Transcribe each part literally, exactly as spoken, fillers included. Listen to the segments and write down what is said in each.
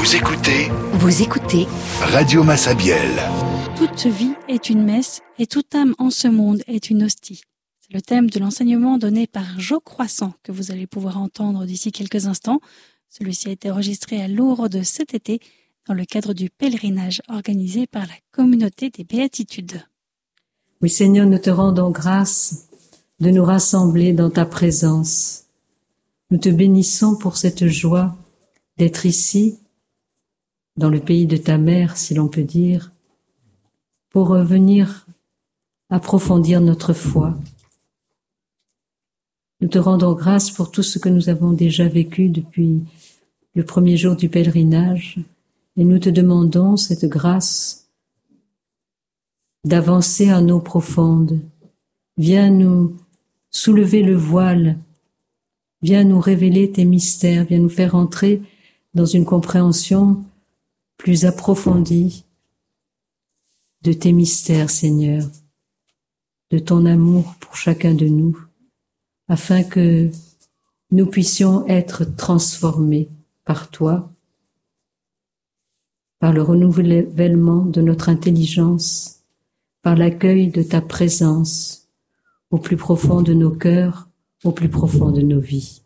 Vous écoutez Vous écoutez Radio Massabielle. Toute vie est une messe et toute âme en ce monde est une hostie. C'est le thème de l'enseignement donné par Jo Croissant que vous allez pouvoir entendre d'ici quelques instants. Celui-ci a été enregistré à Lourdes cet été dans le cadre du pèlerinage organisé par la communauté des Béatitudes. Oui Seigneur, nous te rendons grâce de nous rassembler dans ta présence. Nous te bénissons pour cette joie d'être ici, dans le pays de ta mère, si l'on peut dire, pour venir approfondir notre foi. Nous te rendons grâce pour tout ce que nous avons déjà vécu depuis le premier jour du pèlerinage, et nous te demandons cette grâce d'avancer en eau profonde. Viens nous soulever le voile, viens nous révéler tes mystères, viens nous faire entrer dans une compréhension plus approfondie de tes mystères, Seigneur, de ton amour pour chacun de nous, afin que nous puissions être transformés par toi, par le renouvellement de notre intelligence, par l'accueil de ta présence au plus profond de nos cœurs, au plus profond de nos vies.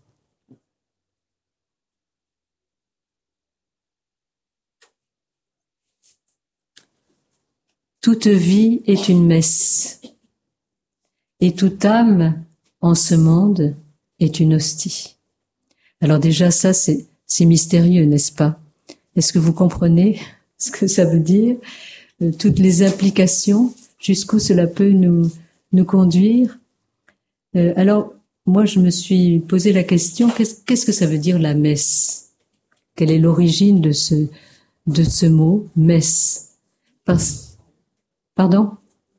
Toute vie est une messe, et toute âme en ce monde est une hostie. Alors déjà ça, c'est, c'est mystérieux, n'est-ce pas? Est-ce que vous comprenez ce que ça veut dire? euh, Toutes les implications, jusqu'où cela peut nous, nous conduire. euh, Alors, moi, je me suis posé la question, qu'est-ce, qu'est-ce que ça veut dire la messe? Quelle est l'origine de ce, de ce mot, messe? Parce Pardon?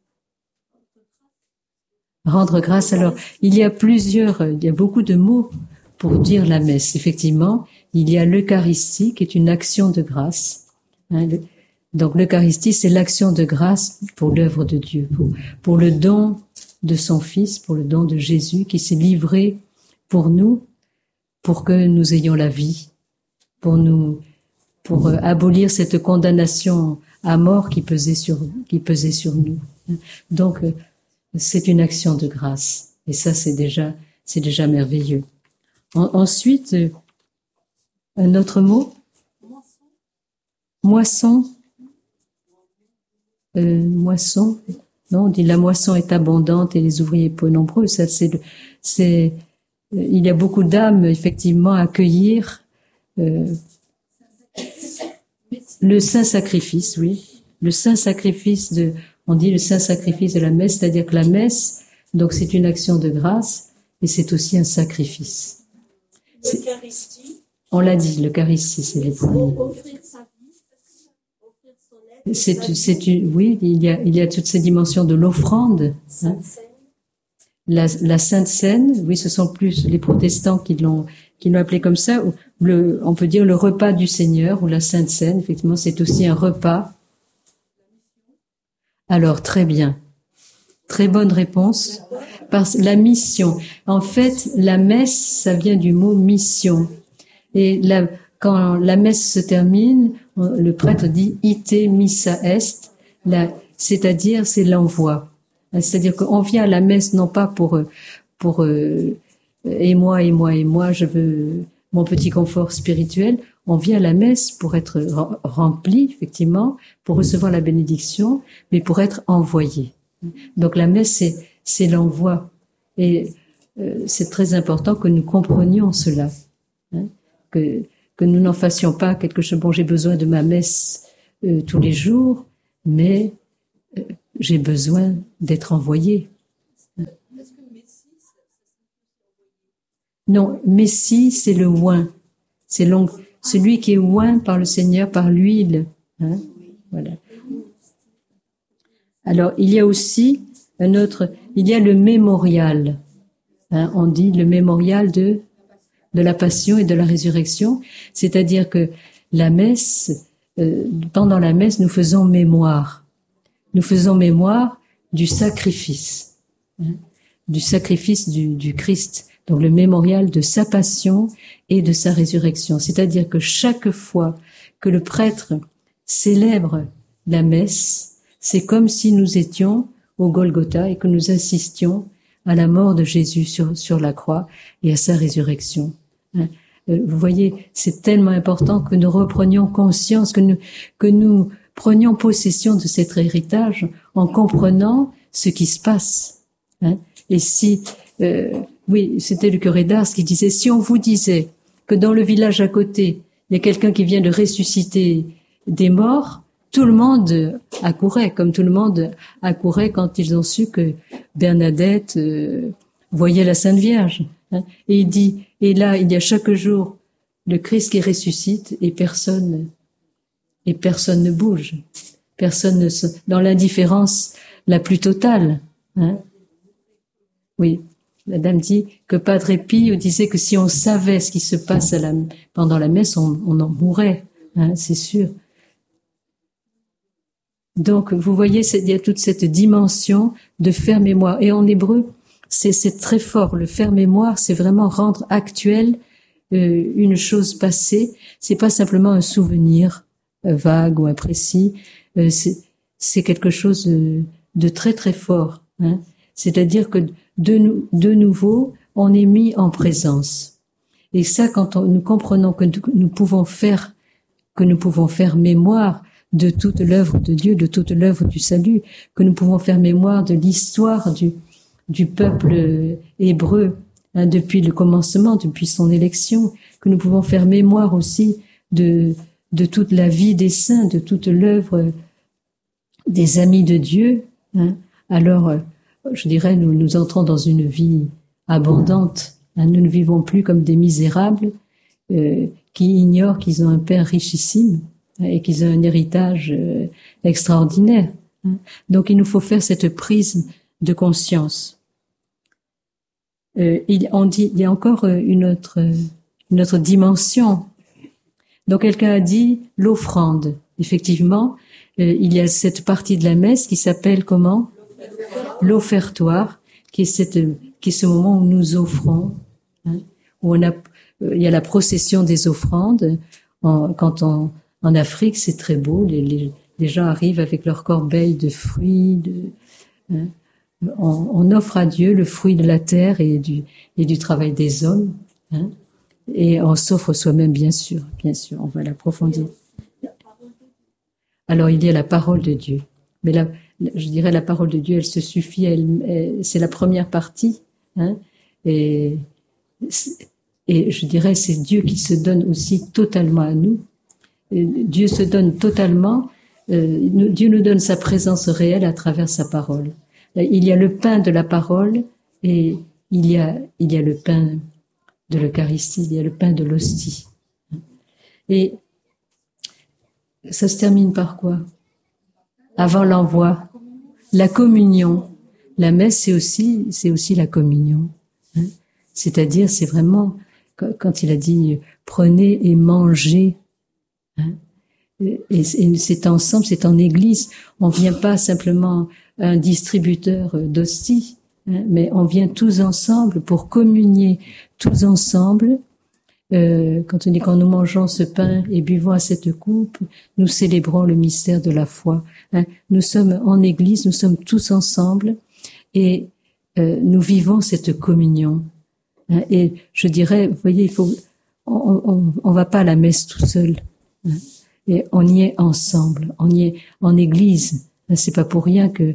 Rendre grâce. Alors, il y a plusieurs, il y a beaucoup de mots pour dire la messe. Effectivement, il y a l'Eucharistie qui est une action de grâce. Hein, le, donc, l'Eucharistie, c'est l'action de grâce pour l'œuvre de Dieu, pour, pour le don de son Fils, pour le don de Jésus qui s'est livré pour nous, pour que nous ayons la vie, pour nous, pour euh, abolir cette condamnation à mort qui pesait sur, qui pesait sur nous. Donc, euh, c'est une action de grâce. Et ça, c'est déjà, c'est déjà merveilleux. En, ensuite, euh, un autre mot? Moisson. Euh, moisson. Non, on dit la moisson est abondante et les ouvriers peu nombreux. Ça, c'est, le, c'est, euh, il y a beaucoup d'âmes, effectivement, à accueillir, euh, le saint sacrifice, oui. Le saint sacrifice de, on dit le saint sacrifice de la messe, c'est-à-dire que la messe, donc c'est une action de grâce, et c'est aussi un sacrifice. L'Eucharistie. On l'a dit, l'Eucharistie, c'est les premiers. Offrir sa vie, offrir son être. C'est, c'est une, oui, il y a, il y a toutes ces dimensions de l'offrande, hein. La, la Sainte Seine, oui, ce sont plus les protestants qui l'ont, qui l'ont appelé comme ça. Le, on peut dire le repas du Seigneur ou la Sainte Seine. Effectivement, c'est aussi un repas. Alors, très bien. Très bonne réponse. Parce la mission. En fait, la messe, ça vient du mot mission. Et la, quand la messe se termine, le prêtre dit ite missa est, la, c'est-à-dire c'est l'envoi. C'est-à-dire qu'on vient à la messe non pas pour pour euh, et moi et moi et moi je veux mon petit confort spirituel. On vient à la messe pour être rempli, effectivement, pour recevoir la bénédiction, mais pour être envoyé. Donc la messe c'est c'est l'envoi et euh, c'est très important que nous comprenions cela, hein, que que nous n'en fassions pas quelque chose. Bon, j'ai besoin de ma messe euh, tous les jours, mais euh, j'ai besoin d'être envoyé. Non, Messie, c'est le oint. C'est celui qui est oint par le Seigneur, par l'huile. Hein, voilà. Alors, il y a aussi un autre, il y a le mémorial. Hein, on dit le mémorial de, de la passion et de la résurrection. C'est-à-dire que la messe, euh, pendant la messe, nous faisons mémoire. Nous faisons mémoire du sacrifice, hein, du sacrifice du, du Christ, donc le mémorial de sa passion et de sa résurrection. C'est-à-dire que chaque fois que le prêtre célèbre la messe, c'est comme si nous étions au Golgotha et que nous assistions à la mort de Jésus sur, sur la croix et à sa résurrection. Hein. Vous voyez, c'est tellement important que nous reprenions conscience, que nous, que nous prenions possession de cet héritage en comprenant ce qui se passe. Hein. Et si, euh, oui, c'était le curé d'Ars qui disait, si on vous disait que dans le village à côté, il y a quelqu'un qui vient de ressusciter des morts, tout le monde accourait, comme tout le monde accourait quand ils ont su que Bernadette euh, voyait la Sainte Vierge. Hein. Et il dit, et là, il y a chaque jour le Christ qui ressuscite et personne, et personne ne bouge. Personne ne se, dans l'indifférence la plus totale. Hein. Oui, Madame dit que Padre Pio disait que si on savait ce qui se passe à la, pendant la messe, on, on en mourrait, hein, c'est sûr. Donc, vous voyez, il y a toute cette dimension de faire mémoire. Et en hébreu, c'est, c'est très fort. Le faire mémoire, c'est vraiment rendre actuel euh, une chose passée. C'est pas simplement un souvenir euh, vague ou imprécis. Euh, c'est, c'est quelque chose de, de très très fort. Hein. C'est-à-dire que de, nou, de nouveau, on est mis en présence. Et ça, quand on, nous comprenons que nous pouvons faire, que nous pouvons faire mémoire de toute l'œuvre de Dieu, de toute l'œuvre du salut, que nous pouvons faire mémoire de l'histoire du, du peuple hébreu, hein, depuis le commencement, depuis son élection, que nous pouvons faire mémoire aussi de, de toute la vie des saints, de toute l'œuvre des amis de Dieu, hein. Alors, je dirais, nous, nous entrons dans une vie abondante, hein. Nous ne vivons plus comme des misérables euh, qui ignorent qu'ils ont un Père richissime et qu'ils ont un héritage euh, extraordinaire. Hein. Donc, il nous faut faire cette prise de conscience. Euh, il, on dit, il y a encore une autre, une autre dimension. Donc, quelqu'un a dit l'offrande. Effectivement, euh, il y a cette partie de la messe qui s'appelle comment ? L'offertoire, qui est cette, qui est ce moment où nous offrons, hein, où on a, euh, il y a la procession des offrandes. En, quand on En Afrique, c'est très beau. Les, les, les gens arrivent avec leur corbeille de fruits. De, hein. on, on offre à Dieu le fruit de la terre et du, et du travail des hommes. Hein. Et on s'offre soi-même, bien sûr. Bien sûr, on va l'approfondir. Alors, il y a la parole de Dieu. Mais la, je dirais la parole de Dieu, elle se suffit. Elle, elle, c'est la première partie. Hein. Et, et je dirais, c'est Dieu qui se donne aussi totalement à nous. Dieu se donne totalement, euh, Dieu nous donne sa présence réelle à travers sa parole. Il y a le pain de la parole et il y a, il y a le pain de l'Eucharistie, il y a le pain de l'hostie. Et ça se termine par quoi? Avant l'envoi, la communion. La messe, c'est aussi, c'est aussi la communion. Hein. C'est-à-dire, c'est vraiment, quand il a dit « prenez et mangez », hein, et, et c'est ensemble, c'est en église. On vient pas simplement un distributeur d'hosties, hein, mais on vient tous ensemble pour communier tous ensemble. Euh, quand on dit quand nous mangeons ce pain et buvons à cette coupe, nous célébrons le mystère de la foi. Hein. Nous sommes en église, nous sommes tous ensemble et euh, nous vivons cette communion. Hein. Et je dirais, vous voyez, il faut, on, on, on va pas à la messe tout seul. Hein. Et on y est ensemble, on y est en église. Hein. C'est pas pour rien que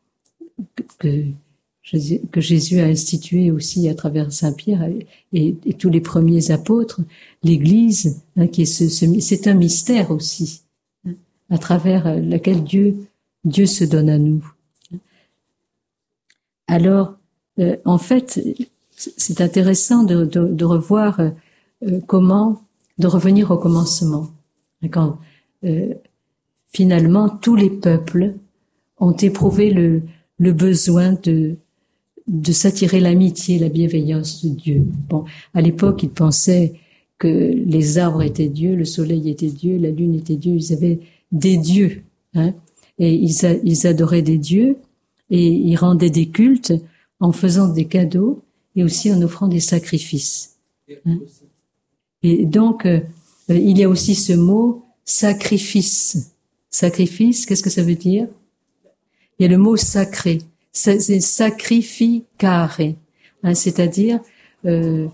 que que Jésus a institué aussi à travers Saint Pierre et, et tous les premiers apôtres, l'Église, hein, qui est ce, ce, c'est un mystère aussi, hein, à travers lequel Dieu, Dieu se donne à nous. Alors, euh, en fait, c'est intéressant de, de, de revoir euh, comment, de revenir au commencement, quand euh, finalement tous les peuples ont éprouvé le, le besoin de de s'attirer l'amitié, la bienveillance de Dieu. Bon, à l'époque, ils pensaient que les arbres étaient Dieu, le soleil était Dieu, la lune était Dieu. Ils avaient des dieux, hein, et ils, a, ils adoraient des dieux et ils rendaient des cultes en faisant des cadeaux et aussi en offrant des sacrifices. Hein. Et donc, euh, il y a aussi ce mot sacrifice. Sacrifice, qu'est-ce que ça veut dire? Il y a le mot sacré. C'est sacrificare, hein, c'est-à-dire euh,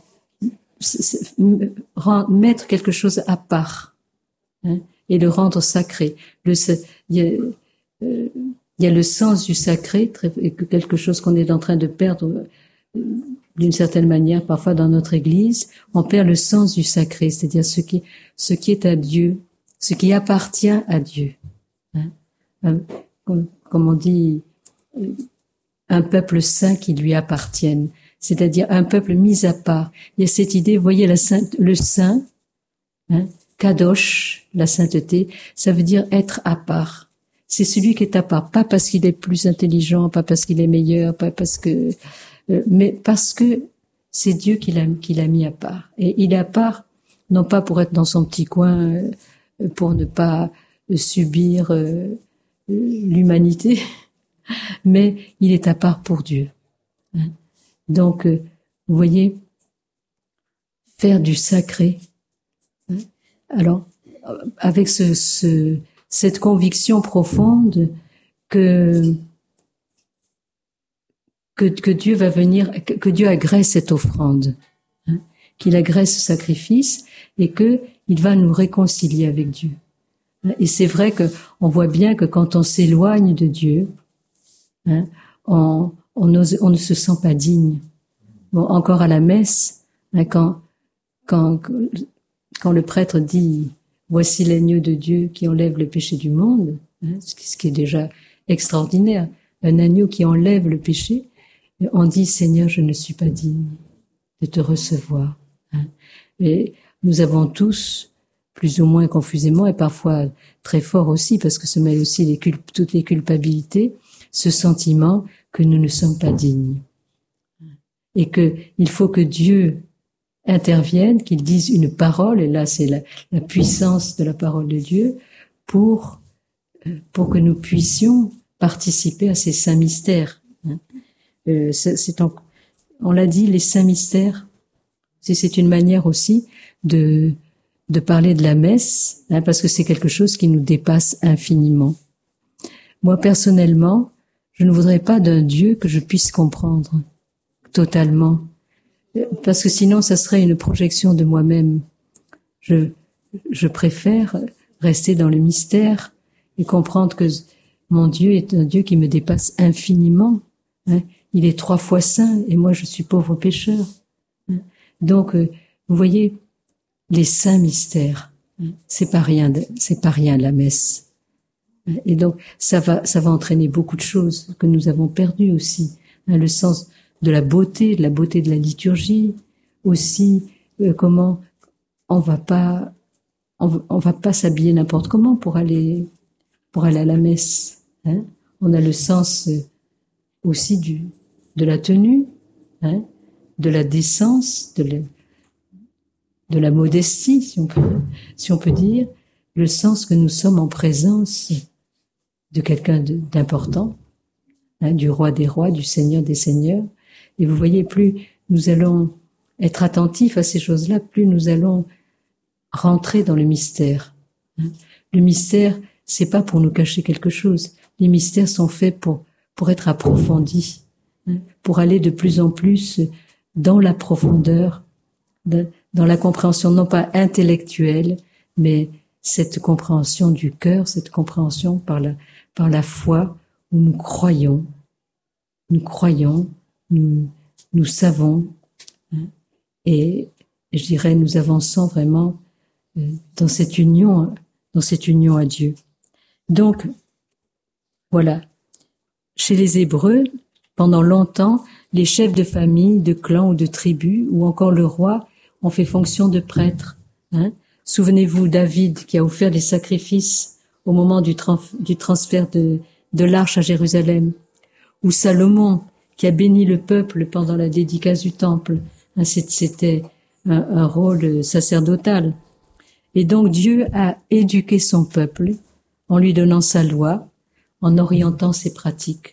mettre quelque chose à part, hein, et le rendre sacré. Le, il y a, euh, il y a le sens du sacré, quelque chose qu'on est en train de perdre euh, d'une certaine manière, parfois dans notre Église, on perd le sens du sacré, c'est-à-dire ce qui, ce qui est à Dieu, ce qui appartient à Dieu. Hein. Comme, comme on dit, un peuple saint qui lui appartienne, c'est-à-dire un peuple mis à part. Il y a cette idée, vous voyez, la sainte, le saint, hein, kadosh, la sainteté, ça veut dire être à part. C'est celui qui est à part, pas parce qu'il est plus intelligent, pas parce qu'il est meilleur, pas parce que, euh, mais parce que c'est Dieu qui l'a, qui l'a mis à part. Et il est à part, non pas pour être dans son petit coin, euh, pour ne pas euh, subir euh, l'humanité, mais il est à part pour Dieu. Hein. Donc, euh, vous voyez, faire du sacré. Hein. Alors, avec ce, ce, cette conviction profonde que, que que Dieu va venir, que, que Dieu agresse cette offrande, hein, qu'il agresse ce sacrifice et que il va nous réconcilier avec Dieu. Et c'est vrai que on voit bien que quand on s'éloigne de Dieu, hein, on, on, ose, on ne se sent pas digne. Bon, encore à la messe, hein, quand, quand, quand le prêtre dit « Voici l'agneau de Dieu qui enlève le péché du monde hein, », ce qui est déjà extraordinaire, un agneau qui enlève le péché, on dit « Seigneur, je ne suis pas digne de te recevoir hein. ». Et nous avons tous, plus ou moins confusément, et parfois très fort aussi, parce que se mêlent aussi les culp- toutes les culpabilités, ce sentiment que nous ne sommes pas dignes. Et que il faut que Dieu intervienne, qu'il dise une parole, et là c'est la, la puissance de la parole de Dieu, pour, pour que nous puissions participer à ces saints mystères. Euh, c'est, c'est en, on l'a dit, les saints mystères, c'est, c'est une manière aussi de, de parler de la messe, hein, parce que c'est quelque chose qui nous dépasse infiniment. Moi, personnellement, je ne voudrais pas d'un Dieu que je puisse comprendre totalement, parce que sinon, ça serait une projection de moi-même. Je, je préfère rester dans le mystère et comprendre que mon Dieu est un Dieu qui me dépasse infiniment. Hein. Il est trois fois saint et moi, je suis pauvre pécheur. Hein. Donc, euh, vous voyez, les saints mystères, hein, c'est pas rien, de, c'est pas rien la messe. Et donc, ça va, ça va entraîner beaucoup de choses que nous avons perdues aussi. Hein, le sens de la beauté, de la beauté de la liturgie, aussi euh, comment on va pas, on, on va pas s'habiller n'importe comment pour aller, pour aller à la messe. Hein. On a le sens euh, aussi du, de la tenue, hein, de la décence, de la, de la modestie, si on peut, si on peut dire, le sens que nous sommes en présence de quelqu'un de, d'important, hein, du roi des rois, du seigneur des seigneurs. Et vous voyez, plus nous allons être attentifs à ces choses-là, plus nous allons rentrer dans le mystère. Hein. Le mystère, c'est pas pour nous cacher quelque chose. Les mystères sont faits pour pour être approfondis, hein, pour aller de plus en plus dans la profondeur, de, dans la compréhension non pas intellectuelle, mais cette compréhension du cœur, cette compréhension par la par la foi où nous croyons, nous croyons, nous nous savons, hein, et je dirais nous avançons vraiment euh, dans cette union, dans cette union à Dieu. Donc voilà, chez les Hébreux, pendant longtemps, les chefs de famille, de clans ou de tribus, ou encore le roi, ont fait fonction de prêtre. Hein. Souvenez-vous David qui a offert des sacrifices au moment du, trans- du transfert de, de l'arche à Jérusalem, ou Salomon qui a béni le peuple pendant la dédicace du temple. Hein, c'était un, un rôle sacerdotal. Et donc Dieu a éduqué son peuple en lui donnant sa loi, en orientant ses pratiques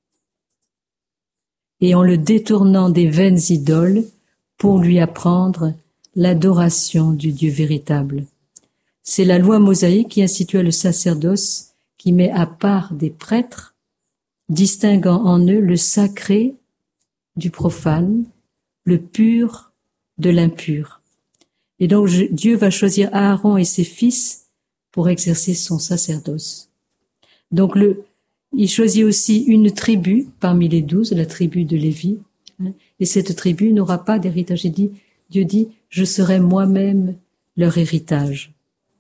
et en le détournant des vaines idoles pour lui apprendre l'adoration du Dieu véritable. C'est la loi mosaïque qui institua le sacerdoce, qui met à part des prêtres, distinguant en eux le sacré du profane, le pur de l'impur. Et donc je, Dieu va choisir Aaron et ses fils pour exercer son sacerdoce. Donc le, il choisit aussi une tribu parmi les douze, la tribu de Lévi, hein, et cette tribu n'aura pas d'héritage. Il dit, Dieu dit, je serai moi-même leur héritage.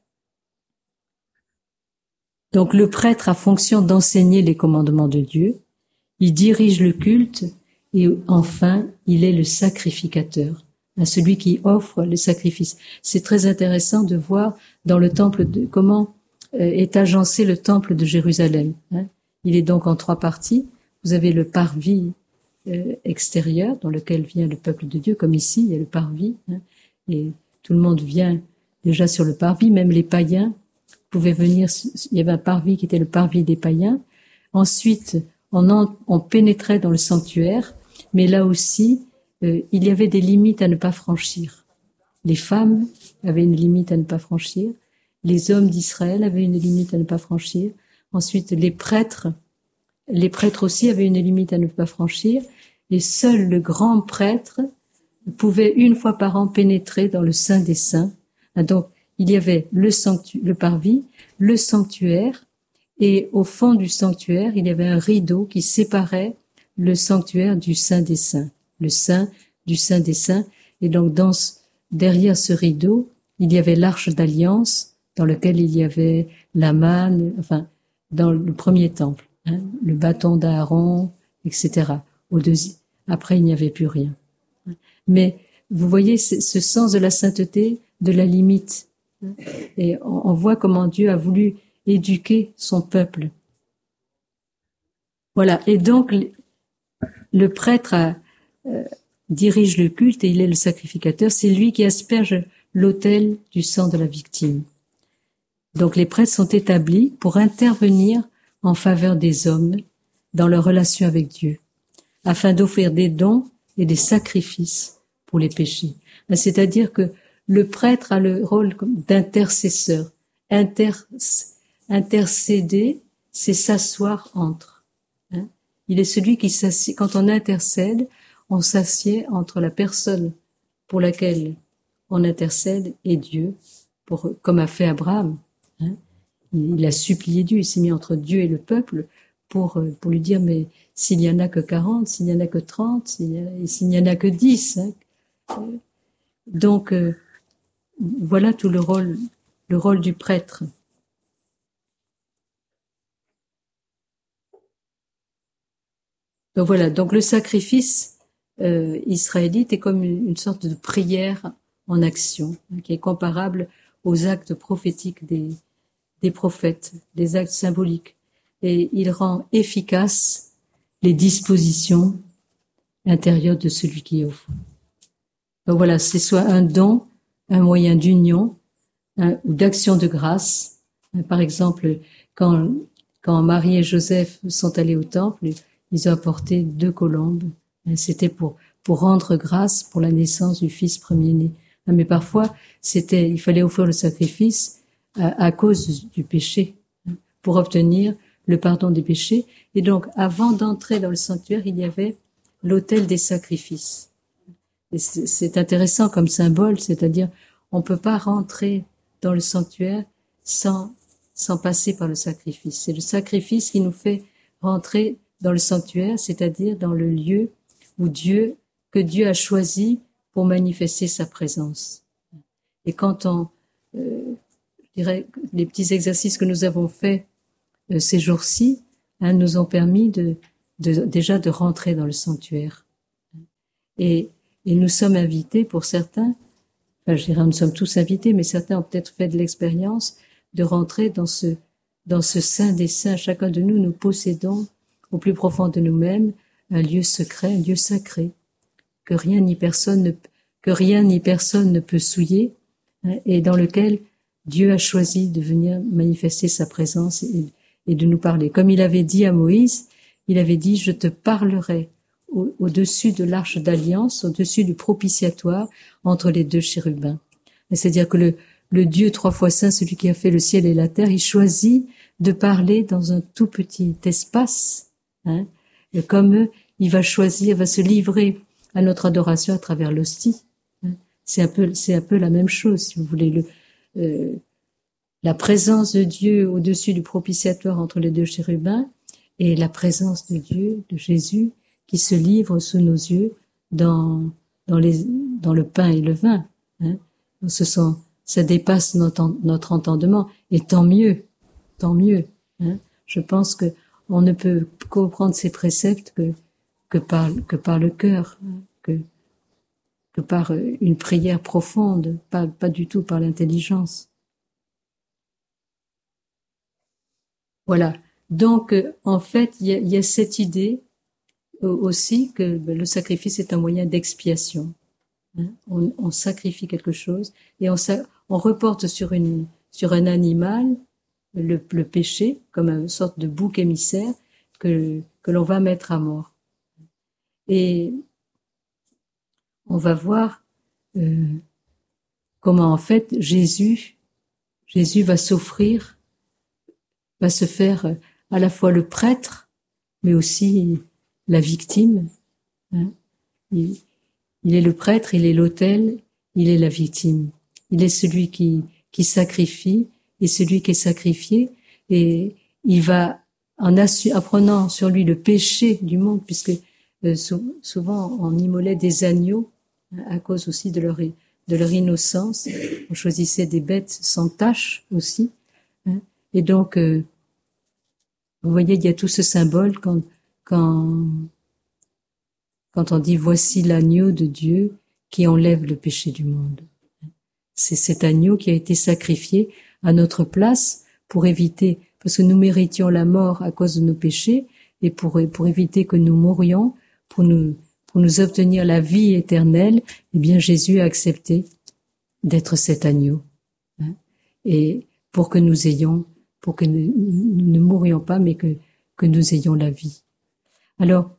Donc le prêtre a fonction d'enseigner les commandements de Dieu, il dirige le culte et enfin il est le sacrificateur, hein, celui qui offre le sacrifice. C'est très intéressant de voir dans le temple de, comment euh, est agencé le temple de Jérusalem. Hein. Il est donc en trois parties. Vous avez le parvis euh, extérieur dans lequel vient le peuple de Dieu, comme ici il y a le parvis, hein, et tout le monde vient déjà sur le parvis, même les païens pouvaient venir. Il y avait un parvis qui était le parvis des païens. Ensuite, on, en, on pénétrait dans le sanctuaire, mais là aussi, euh, il y avait des limites à ne pas franchir. Les femmes avaient une limite à ne pas franchir. Les hommes d'Israël avaient une limite à ne pas franchir. Ensuite, les prêtres, les prêtres aussi avaient une limite à ne pas franchir. Et seul le grand prêtre pouvait une fois par an pénétrer dans le Saint des Saints. Donc, il y avait le sanctuaire, le parvis, le sanctuaire, et au fond du sanctuaire, il y avait un rideau qui séparait le sanctuaire du Saint des Saints, le Saint du Saint des Saints. Et donc, dans ce, derrière ce rideau, il y avait l'arche d'alliance, dans lequel il y avait la manne, enfin, dans le premier temple, hein, le bâton d'Aaron, et cetera. Au deuxième, après, il n'y avait plus rien. Mais vous voyez ce sens de la sainteté, de la limite. Et on voit comment Dieu a voulu éduquer son peuple. Voilà. Et donc, le prêtre a, euh, dirige le culte et il est le sacrificateur. C'est lui qui asperge l'autel du sang de la victime. Donc, les prêtres sont établis pour intervenir en faveur des hommes dans leur relation avec Dieu, afin d'offrir des dons et des sacrifices pour les péchés. C'est-à-dire que le prêtre a le rôle d'intercesseur. Inter, intercéder, c'est s'asseoir entre. Hein. Il est celui qui s'assied. Quand on intercède, on s'assied entre la personne pour laquelle on intercède et Dieu, pour, comme a fait Abraham. Hein. Il a supplié Dieu, il s'est mis entre Dieu et le peuple pour, pour lui dire, mais s'il n'y en a que quarante, s'il n'y en a que trente, s'il n'y en a que dix. Hein. Donc, euh, voilà tout le rôle, le rôle du prêtre. Donc voilà, donc le sacrifice euh, israélite est comme une, une sorte de prière en action, hein, qui est comparable aux actes prophétiques des, des prophètes, des actes symboliques. Et il rend efficaces les dispositions intérieures de celui qui offre. Donc voilà, c'est soit un don, un moyen d'union hein, ou d'action de grâce. Par exemple, quand, quand Marie et Joseph sont allés au temple, ils ont apporté deux colombes. C'était pour, pour rendre grâce pour la naissance du fils premier-né. Mais parfois, c'était, il fallait offrir le sacrifice à, à cause du péché, pour obtenir le pardon des péchés. Et donc, avant d'entrer dans le sanctuaire, il y avait l'autel des sacrifices. Et c'est intéressant comme symbole, c'est-à-dire on peut pas rentrer dans le sanctuaire sans sans passer par le sacrifice. C'est le sacrifice qui nous fait rentrer dans le sanctuaire, c'est-à-dire dans le lieu où Dieu que Dieu a choisi pour manifester sa présence. Et quand on, euh, je dirais, les petits exercices que nous avons faits euh, ces jours-ci, hein, nous ont permis de, de déjà de rentrer dans le sanctuaire. Et Et nous sommes invités, pour certains, enfin je dirais nous sommes tous invités, mais certains ont peut-être fait de l'expérience de rentrer dans ce dans ce Saint des Saints. Chacun de nous, nous possédons au plus profond de nous-mêmes un lieu secret, un lieu sacré, que rien ni personne ne, que rien ni personne ne peut souiller, hein, et dans lequel Dieu a choisi de venir manifester sa présence et, et de nous parler. Comme il avait dit à Moïse, il avait dit, je te parlerai au, au-dessus de l'arche d'alliance, au-dessus du propitiatoire entre les deux chérubins. C'est-à-dire que le, le Dieu trois fois saint, celui qui a fait le ciel et la terre, il choisit de parler dans un tout petit espace, hein, et comme il va choisir, va se livrer à notre adoration à travers l'hostie. Hein. C'est un peu, c'est un peu la même chose, si vous voulez, le, euh, la présence de Dieu au-dessus du propitiatoire entre les deux chérubins et la présence de Dieu, de Jésus, qui se livre sous nos yeux dans, dans les, dans le pain et le vin. Hein. Ce sont, ça dépasse notre, notre entendement, et tant mieux, tant mieux. Hein. Je pense que on ne peut comprendre ces préceptes que, que par, que par le cœur, hein, que, que par une prière profonde, pas, pas du tout par l'intelligence. Voilà. Donc, en fait, il y a, il y a cette idée aussi que le sacrifice est un moyen d'expiation. Hein. On, on sacrifie quelque chose et on, on reporte sur une, sur un animal le, le péché comme une sorte de bouc émissaire que, que l'on va mettre à mort. Et on va voir euh, comment en fait Jésus, Jésus va s'offrir, va se faire à la fois le prêtre, mais aussi la victime. Hein. Il, il est le prêtre, il est l'autel, il est la victime. Il est celui qui, qui sacrifie et celui qui est sacrifié, et il va en assu- apprenant sur lui le péché du monde, puisque euh, sou- souvent on immolait des agneaux hein, à cause aussi de leur, de leur innocence. On choisissait des bêtes sans tache aussi. Hein. Et donc, euh, vous voyez, il y a tout ce symbole quand, quand, quand on dit « Voici l'agneau de Dieu qui enlève le péché du monde ». C'est cet agneau qui a été sacrifié à notre place pour éviter, parce que nous méritions la mort à cause de nos péchés, et pour, pour éviter que nous mourions, pour nous, pour nous obtenir la vie éternelle, eh bien Jésus a accepté d'être cet agneau. Hein, et pour que nous ayons, pour que nous, nous ne mourions pas, mais que, que nous ayons la vie. Alors,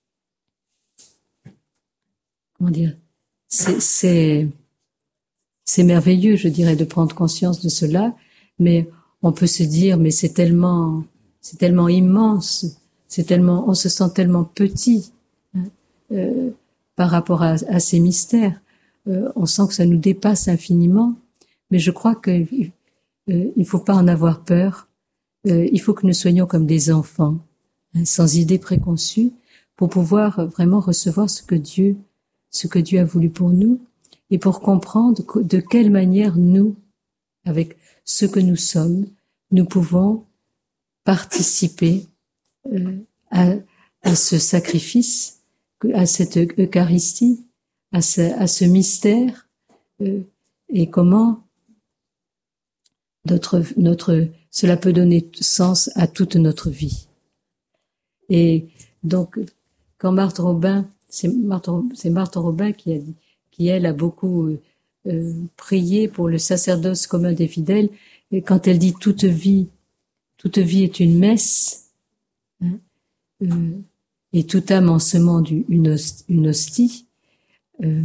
comment dire, c'est, c'est, c'est merveilleux, je dirais, de prendre conscience de cela, mais on peut se dire, mais c'est tellement, c'est tellement immense, c'est tellement, on se sent tellement petit hein, euh, par rapport à, à ces mystères. Euh, on sent que ça nous dépasse infiniment, mais je crois que euh, il faut pas en avoir peur. Euh, il faut que nous soyons comme des enfants, hein, sans idées préconçues, pour pouvoir vraiment recevoir ce que Dieu, ce que Dieu a voulu pour nous, et pour comprendre de quelle manière nous, avec ce que nous sommes, nous pouvons participer euh, à, à ce sacrifice, à cette Eucharistie, à ce, à ce mystère, euh, et comment notre, notre, cela peut donner sens à toute notre vie. Et donc, quand Marthe Robin, c'est Marthe, c'est Marthe Robin qui a dit, qui elle a beaucoup euh, prié pour le sacerdoce commun des fidèles, et quand elle dit toute vie, toute vie est une messe, hein, euh, et toute âme en semant du, une, hostie, une hostie euh,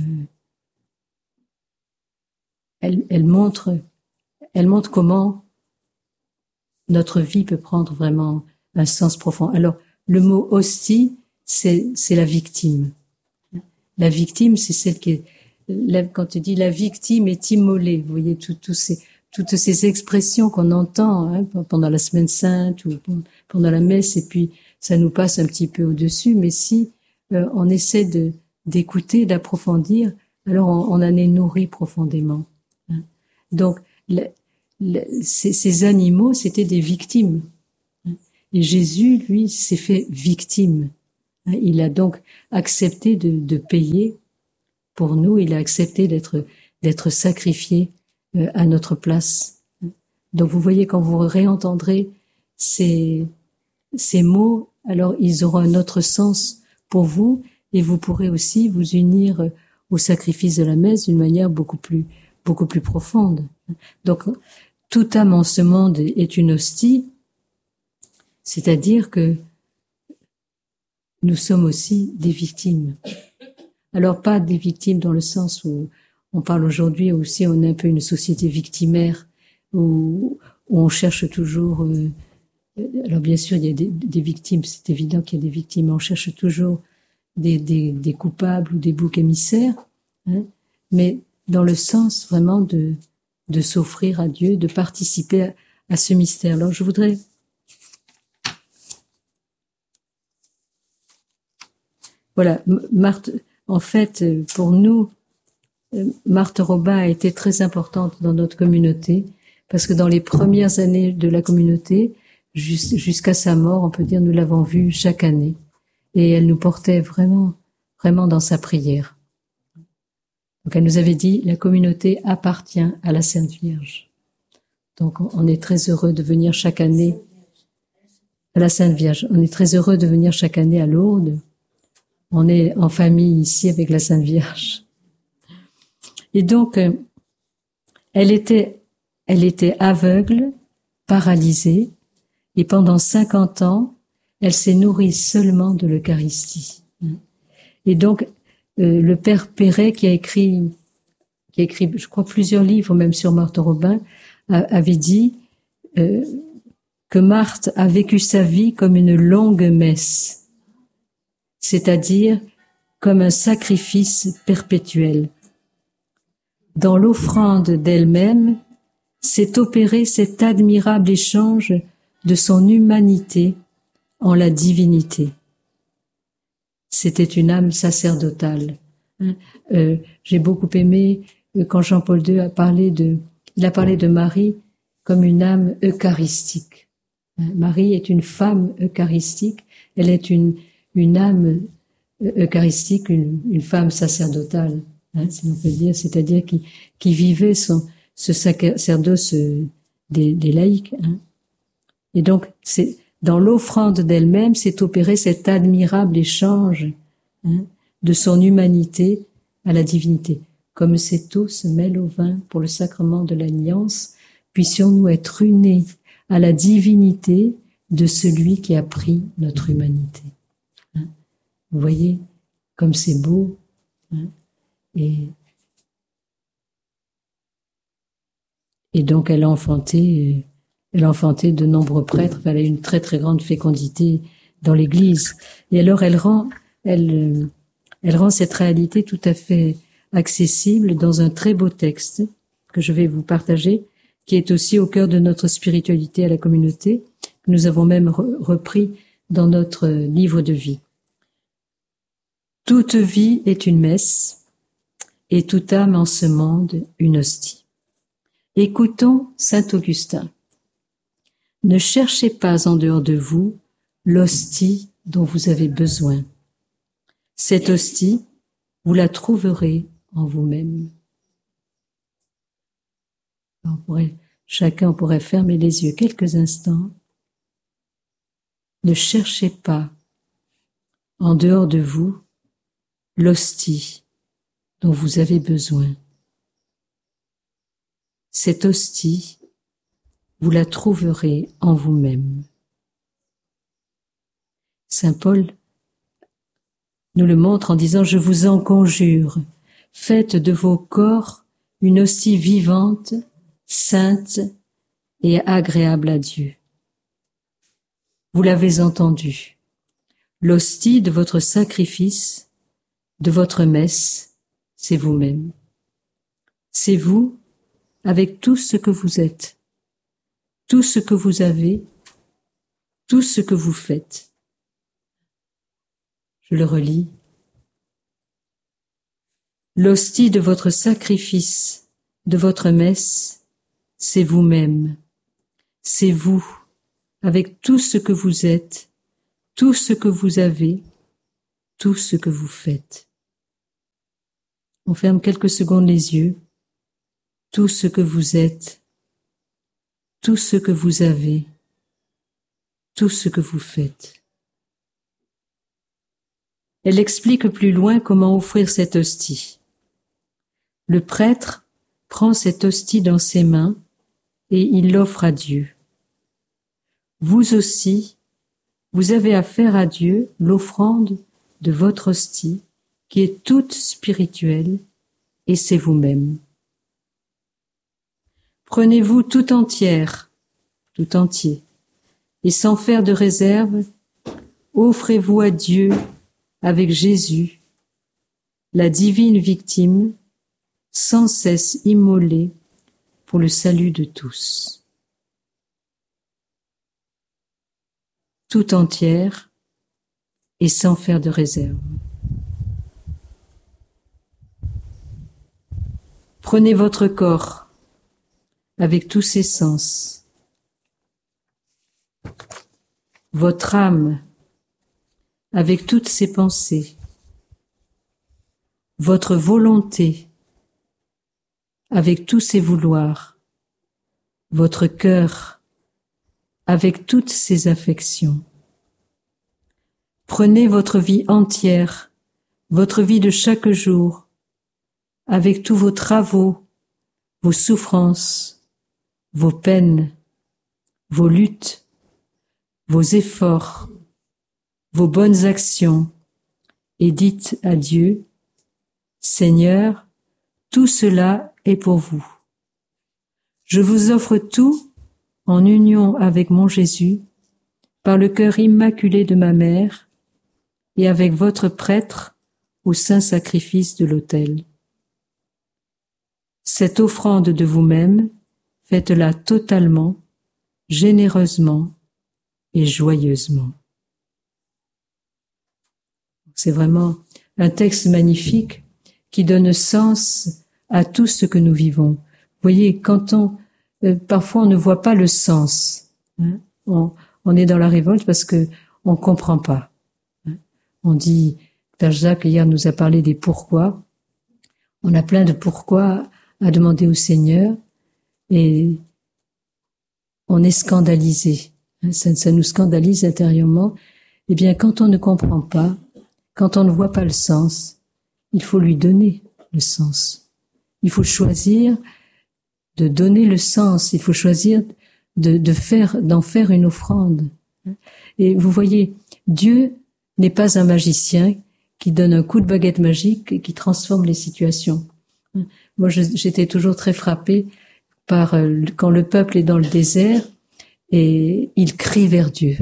elle, elle montre, elle montre comment notre vie peut prendre vraiment un sens profond. Alors, le mot hostie, c'est, c'est la victime. La victime, c'est celle qui est, la, quand tu dis la victime est immolée, vous voyez tout, tout ces, toutes ces expressions qu'on entend hein, pendant la semaine sainte ou pendant la messe, et puis ça nous passe un petit peu au-dessus, mais si euh, on essaie de d'écouter, d'approfondir, alors on, on en est nourri profondément. Hein. Donc, la, la, ces, ces animaux, c'était des victimes. Hein. Et Jésus, lui, s'est fait victime. Hein. Il a donc accepté de, de payer pour nous, il a accepté d'être d'être sacrifié euh, à notre place. Donc vous voyez, quand vous réentendrez ces ces mots, alors ils auront un autre sens pour vous, et vous pourrez aussi vous unir au sacrifice de la messe d'une manière beaucoup plus beaucoup plus profonde. Donc toute âme en ce monde est une hostie, c'est-à-dire que nous sommes aussi des victimes. Alors pas des victimes dans le sens où on parle aujourd'hui aussi, on est un peu une société victimaire où, où on cherche toujours. Euh, alors bien sûr, il y a des, des victimes, c'est évident qu'il y a des victimes, mais on cherche toujours des, des, des coupables ou des boucs émissaires, hein, mais dans le sens vraiment de, de s'offrir à Dieu, de participer à, à ce mystère. Alors je voudrais voilà, Marthe, en fait, pour nous, Marthe Robin a été très importante dans notre communauté, parce que dans les premières années de la communauté, jusqu'à sa mort, on peut dire, nous l'avons vue chaque année. Et elle nous portait vraiment, vraiment dans sa prière. Donc elle nous avait dit, la communauté appartient à la Sainte Vierge. Donc on est très heureux de venir chaque année à la Sainte Vierge. On est très heureux de venir chaque année à Lourdes. On est en famille ici avec la Sainte Vierge. Et donc, elle était, elle était aveugle, paralysée, et pendant cinquante ans, elle s'est nourrie seulement de l'Eucharistie. Et donc, euh, le père Perret, qui a écrit, qui a écrit, je crois, plusieurs livres, même sur Marthe Robin, a, avait dit euh, que Marthe a vécu sa vie comme une longue messe, c'est-à-dire comme un sacrifice perpétuel. Dans l'offrande d'elle-même, s'est opéré cet admirable échange de son humanité en la divinité. C'était une âme sacerdotale. Euh, j'ai beaucoup aimé euh, quand Jean-Paul deux a parlé de, il a parlé de Marie comme une âme eucharistique. Marie est une femme eucharistique. Elle est une une âme eucharistique, une, une femme sacerdotale, hein, si l'on peut dire, c'est-à-dire qui qui vivait son ce sacerdoce des, des laïcs. Hein. Et donc, c'est dans l'offrande d'elle-même s'est opéré cet admirable échange, hein, de son humanité à la divinité. Comme cette eau se mêle au vin pour le sacrement de l'alliance, puissions-nous être unis à la divinité de celui qui a pris notre humanité. Hein. Vous voyez, comme c'est beau. Hein. Et, et donc, elle a enfanté... Elle a enfanté de nombreux prêtres, elle a une très très grande fécondité dans l'Église. Et alors elle rend, elle, elle rend cette réalité tout à fait accessible dans un très beau texte que je vais vous partager, qui est aussi au cœur de notre spiritualité à la communauté, que nous avons même repris dans notre livre de vie. Toute vie est une messe, et toute âme en ce monde une hostie. Écoutons saint Augustin. Ne cherchez pas en dehors de vous l'hostie dont vous avez besoin. Cette hostie, vous la trouverez en vous-même. On pourrait, chacun pourrait fermer les yeux quelques instants. Ne cherchez pas en dehors de vous l'hostie dont vous avez besoin. Cette hostie, vous la trouverez en vous-même. Saint Paul nous le montre en disant « Je vous en conjure, faites de vos corps une hostie vivante, sainte et agréable à Dieu. » Vous l'avez entendu, l'hostie de votre sacrifice, de votre messe, c'est vous-même. C'est vous avec tout ce que vous êtes. Tout ce que vous avez, tout ce que vous faites. Je le relis. L'hostie de votre sacrifice, de votre messe, c'est vous-même. C'est vous, avec tout ce que vous êtes, tout ce que vous avez, tout ce que vous faites. On ferme quelques secondes les yeux. Tout ce que vous êtes, tout ce que vous avez, tout ce que vous faites. Elle explique plus loin comment offrir cette hostie. Le prêtre prend cette hostie dans ses mains et il l'offre à Dieu. Vous aussi, vous avez à faire à Dieu l'offrande de votre hostie qui est toute spirituelle et c'est vous-même. Prenez-vous tout entière, tout entier, et sans faire de réserve, offrez-vous à Dieu avec Jésus, la divine victime, sans cesse immolée pour le salut de tous. Tout entière et sans faire de réserve. Prenez votre corps avec tous ses sens, votre âme avec toutes ses pensées, votre volonté avec tous ses vouloirs, votre cœur avec toutes ses affections. Prenez votre vie entière, votre vie de chaque jour, avec tous vos travaux, vos souffrances, vos peines, vos luttes, vos efforts, vos bonnes actions, et dites à Dieu, Seigneur, tout cela est pour vous. Je vous offre tout en union avec mon Jésus, par le cœur immaculé de ma mère, et avec votre prêtre au saint sacrifice de l'autel. Cette offrande de vous-même, faites-la totalement, généreusement et joyeusement. C'est vraiment un texte magnifique qui donne sens à tout ce que nous vivons. Vous voyez, quand on, euh, parfois on ne voit pas le sens, hein, on, on est dans la révolte parce que on comprend pas. Hein. On dit, Père Jacques hier nous a parlé des pourquoi. On a plein de pourquoi à demander au Seigneur et on est scandalisé. Hein, ça, ça nous scandalise intérieurement. Eh bien, quand on ne comprend pas, quand on ne voit pas le sens, il faut lui donner le sens. Il faut choisir de donner le sens. Il faut choisir de, de faire, d'en faire une offrande. Et vous voyez, Dieu n'est pas un magicien qui donne un coup de baguette magique et qui transforme les situations. Moi, je, j'étais toujours très frappée par euh, quand le peuple est dans le désert et il crie vers Dieu.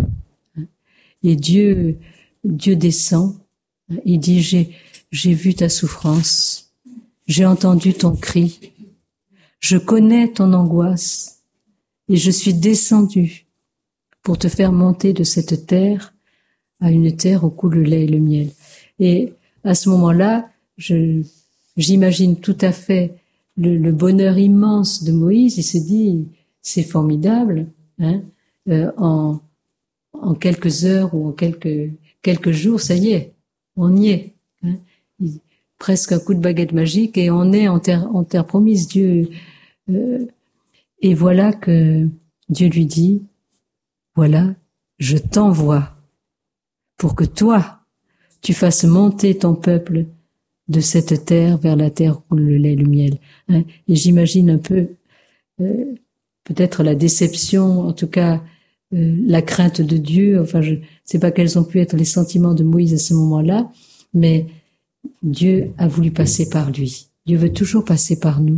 Et Dieu, Dieu descend. Il dit, j'ai, j'ai vu ta souffrance, j'ai entendu ton cri, je connais ton angoisse et je suis descendu pour te faire monter de cette terre à une terre où coule le lait et le miel. Et à ce moment-là, je, j'imagine tout à fait le, le bonheur immense de Moïse. Il se dit, c'est formidable, hein, euh, en, en quelques heures ou en quelques, quelques jours, ça y est. On y est, hein. Presque un coup de baguette magique et on est en terre, en terre promise. Dieu, euh, et voilà que Dieu lui dit, voilà, je t'envoie pour que toi, tu fasses monter ton peuple de cette terre vers la terre où le lait et le miel. Hein. Et j'imagine un peu, euh, peut-être la déception, en tout cas, Euh, la crainte de Dieu, enfin je sais pas quels ont pu être les sentiments de Moïse à ce moment-là, mais Dieu a voulu passer par lui. Dieu veut toujours passer par nous.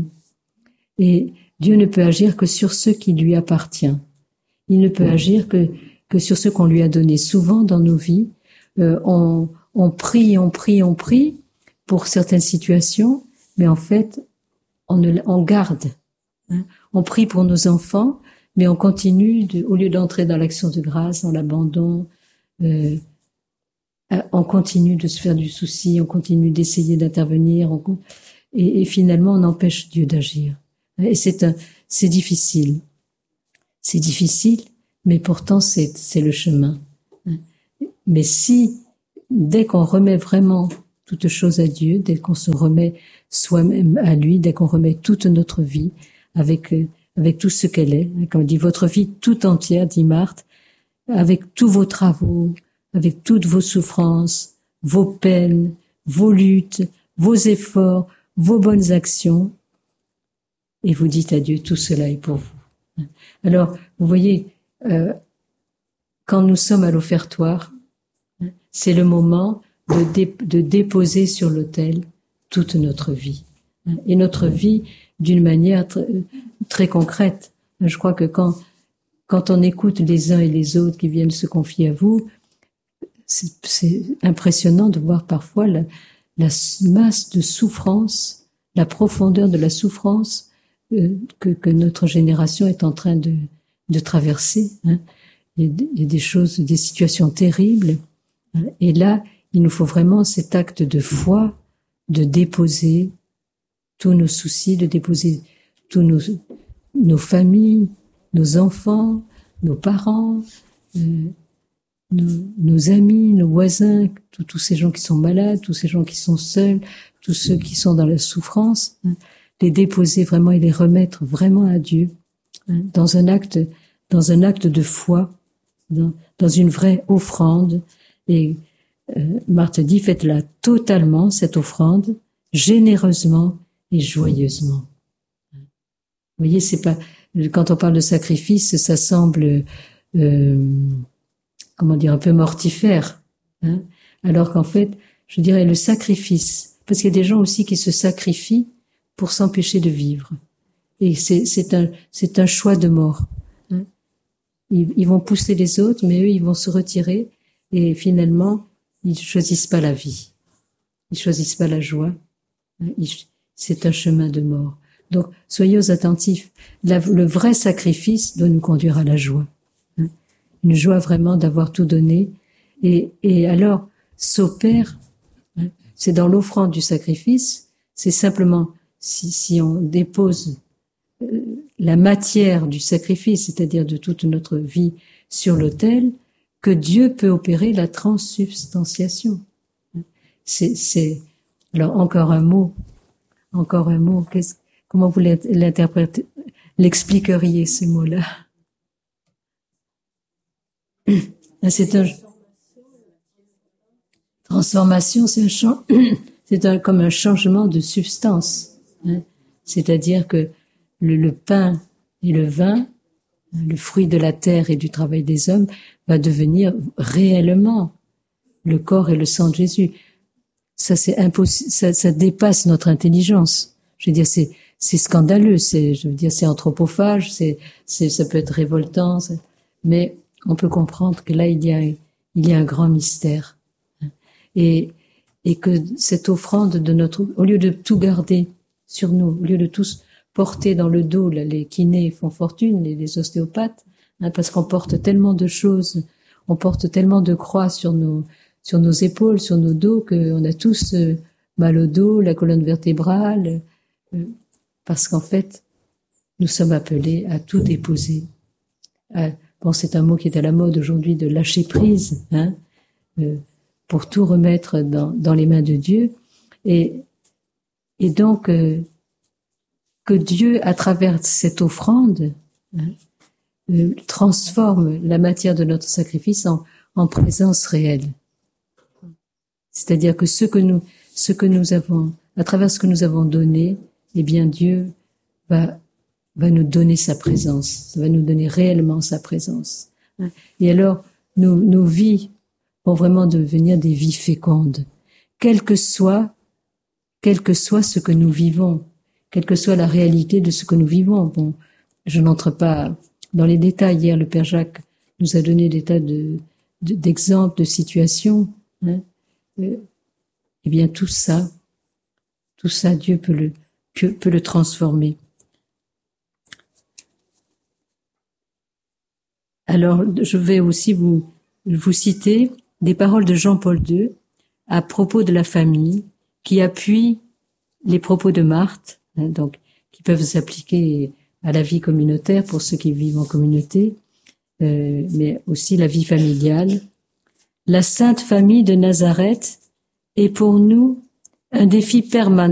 Et Dieu ne peut agir que sur ce qui lui appartient. Il ne peut agir que, que sur ce qu'on lui a donné. Souvent dans nos vies, euh, on, on prie, on prie, on prie pour certaines situations, mais en fait, on, ne, on garde. Hein. On prie pour nos enfants, mais on continue, de, au lieu d'entrer dans l'action de grâce, dans l'abandon, euh, on continue de se faire du souci, on continue d'essayer d'intervenir, on, et, et finalement on empêche Dieu d'agir. Et c'est un, c'est difficile, c'est difficile, mais pourtant c'est, c'est le chemin. Mais si, dès qu'on remet vraiment toute chose à Dieu, dès qu'on se remet soi-même à lui, dès qu'on remet toute notre vie avec avec tout ce qu'elle est, comme dit votre vie tout entière, dit Marthe, avec tous vos travaux, avec toutes vos souffrances, vos peines, vos luttes, vos efforts, vos bonnes actions, et vous dites à Dieu, tout cela est pour vous. Alors, vous voyez, euh, quand nous sommes à l'offertoire, c'est le moment de, dé- de déposer sur l'autel toute notre vie. et notre vie d'une manière très, très concrète. Je crois que quand, quand on écoute les uns et les autres qui viennent se confier à vous, c'est, c'est impressionnant de voir parfois la, la masse de souffrance, la profondeur de la souffrance euh, que, que notre génération est en train de, de traverser. Hein. Il y a des choses, des situations terribles. Hein. Et là, il nous faut vraiment cet acte de foi, de déposer tous nos soucis, de déposer tous nos, nos familles, nos enfants, nos parents, euh, nos, nos amis, nos voisins, tous, tous ces gens qui sont malades, tous ces gens qui sont seuls, tous ceux qui sont dans la souffrance, hein, les déposer vraiment et les remettre vraiment à Dieu, hein, dans un acte, dans un acte de foi, dans, dans une vraie offrande. Et euh, Marthe dit, faites-la totalement, cette offrande, généreusement et joyeusement. Vous voyez, c'est pas, quand on parle de sacrifice, ça semble, euh, comment dire, un peu mortifère, hein, alors qu'en fait, je dirais le sacrifice, parce qu'il y a des gens aussi qui se sacrifient pour s'empêcher de vivre, et c'est, c'est un, c'est un choix de mort. Hein. Ils, ils vont pousser les autres, mais eux, ils vont se retirer, et finalement, ils choisissent pas la vie, ils choisissent pas la joie. Hein. Ils, c'est un chemin de mort. Donc, soyez attentifs. La, le vrai sacrifice doit nous conduire à la joie. Hein. Une joie vraiment d'avoir tout donné. Et, et alors, s'opère, hein, c'est dans l'offrande du sacrifice, c'est simplement, si, si on dépose euh, la matière du sacrifice, c'est-à-dire de toute notre vie sur l'autel, que Dieu peut opérer la transsubstantiation. C'est, c'est, alors encore un mot, encore un mot, qu'est-ce, comment vous l'interprétez, l'expliqueriez, ce mot-là? C'est un, transformation, c'est un champ, c'est un, comme un changement de substance, hein. C'est-à-dire que le, le pain et le vin, le fruit de la terre et du travail des hommes, va devenir réellement le corps et le sang de Jésus. Ça, c'est impossible, ça, ça dépasse notre intelligence. Je veux dire, c'est, c'est scandaleux, c'est, je veux dire, c'est anthropophage, c'est, c'est, ça peut être révoltant, mais on peut comprendre que là, il y a, il y a un grand mystère. Et, et que cette offrande de notre, au lieu de tout garder sur nous, au lieu de tous porter dans le dos, là, les kinés font fortune, les, les ostéopathes, hein, parce qu'on porte tellement de choses, on porte tellement de croix sur nos, sur nos épaules, sur nos dos, qu'on a tous euh, mal au dos, la colonne vertébrale, euh, parce qu'en fait, nous sommes appelés à tout déposer. À, bon, c'est un mot qui est à la mode aujourd'hui, de lâcher prise, hein, euh, pour tout remettre dans, dans les mains de Dieu. Et, et donc, euh, que Dieu, à travers cette offrande, hein, euh, transforme la matière de notre sacrifice en, en présence réelle. C'est-à-dire que ce que nous, ce que nous avons, à travers ce que nous avons donné, eh bien Dieu va, va nous donner sa présence, va nous donner réellement sa présence. Et alors, nos, nos vies vont vraiment devenir des vies fécondes, quel que soit, quel que soit ce que nous vivons, quelle que soit la réalité de ce que nous vivons. Bon, je n'entre pas dans les détails. Hier, le Père Jacques nous a donné des tas de, de, d'exemples, de situations, hein. Eh bien, tout ça, tout ça, Dieu peut le, peut, peut le transformer. Alors, je vais aussi vous, vous citer des paroles de Jean-Paul deux à propos de la famille, qui appuient les propos de Marthe, hein, donc, qui peuvent s'appliquer à la vie communautaire pour ceux qui vivent en communauté, euh, mais aussi la vie familiale. La Sainte Famille de Nazareth est pour nous un défi permanent.